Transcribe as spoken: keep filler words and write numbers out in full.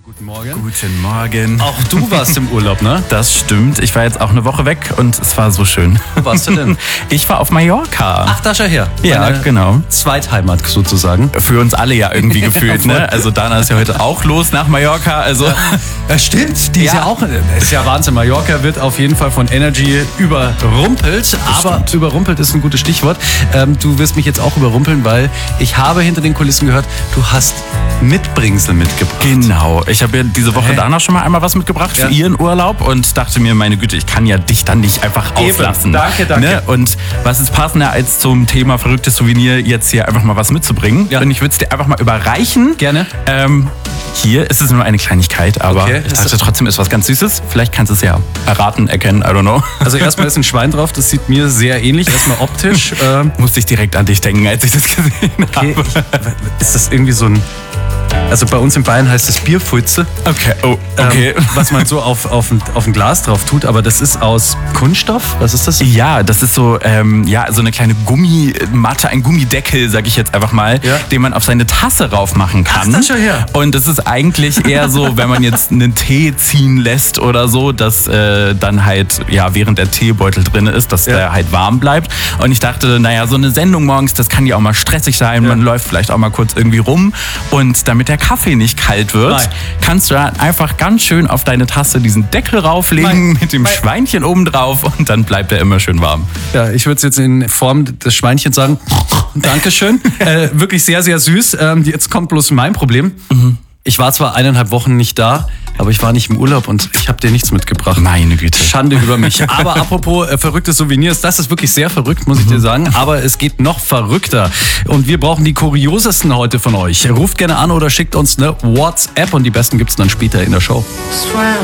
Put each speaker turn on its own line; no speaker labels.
Guten Morgen.
Guten Morgen.
Auch du warst im Urlaub, ne?
Das stimmt. Ich war jetzt auch eine Woche weg und es war so schön.
Wo warst du denn?
Ich war auf Mallorca.
Ach, da schau her.
Ja,
Meine
genau.
Zweitheimat sozusagen.
Für uns alle ja irgendwie gefühlt, ne? Also Dana ist ja heute auch los nach Mallorca. Also
Das stimmt. Die ist
Ja.
ja auch, ist ja Wahnsinn. Mallorca wird auf jeden Fall von Energy überrumpelt. Aber
stimmt.
überrumpelt ist ein gutes Stichwort. Ähm, du wirst mich jetzt auch überrumpeln, weil ich habe hinter den Kulissen gehört, du hast Mitbringsel mitgebracht.
Genau. Ich habe ja diese Woche
Hä?
Dana schon mal einmal was mitgebracht
Ja.
für ihren Urlaub und dachte mir, meine Güte, ich kann ja dich dann nicht einfach
Eben.
auslassen.
Danke, danke.
Ne? Und was ist passender als zum Thema verrücktes Souvenir jetzt hier einfach mal was mitzubringen?
Ja.
Und ich würde es dir einfach mal überreichen.
Gerne.
Ähm, hier ist es nur eine Kleinigkeit, aber
Okay.
ich
Ist
dachte
das-
trotzdem ist was ganz Süßes. Vielleicht kannst du es ja erraten, erkennen, I don't know.
Also erstmal ist ein Schwein drauf, das sieht mir sehr ähnlich. Erstmal optisch. Ähm,
Musste ich direkt an dich denken, als ich das gesehen
okay,
habe.
ich, ist das irgendwie so ein... Also bei uns in Bayern heißt es Bierfutze.
Okay, oh, okay.
Ähm, was man so auf, auf, ein, auf ein Glas drauf tut, aber das ist aus Kunststoff. Was ist das?
Ja, das ist so, ähm, ja, so eine kleine Gummimatte, ein Gummideckel, sag ich jetzt einfach mal,
Ja.
den man auf seine Tasse raufmachen kann.
Ach, das schau her.
Und das ist eigentlich eher so, wenn man jetzt einen Tee ziehen lässt oder so, dass äh, dann halt, ja, während der Teebeutel drin ist, dass
Ja.
der halt warm bleibt. Und ich dachte, naja, so eine Sendung morgens, das kann ja auch mal stressig sein.
Ja.
Man läuft vielleicht auch mal kurz irgendwie rum. Und damit der Kaffee nicht kalt wird,
Nein.
kannst du dann einfach ganz schön auf deine Tasse diesen Deckel rauflegen
Nein.
mit dem
Nein.
Schweinchen oben drauf und dann bleibt er immer schön warm.
Ja, ich würde es jetzt in Form des Schweinchens sagen. Dankeschön. äh, wirklich sehr, sehr süß. Ähm, jetzt kommt bloß mein Problem. Ich war zwar eineinhalb Wochen nicht da, aber ich war nicht im Urlaub und ich habe dir nichts mitgebracht.
Meine Güte.
Schande über mich. Aber apropos äh, verrückte Souvenirs, das ist wirklich sehr verrückt, muss ich dir sagen. Aber es geht noch verrückter. Und wir brauchen die kuriosesten heute von euch. Ruft gerne an oder schickt uns eine WhatsApp und die besten gibt's dann später in der Show.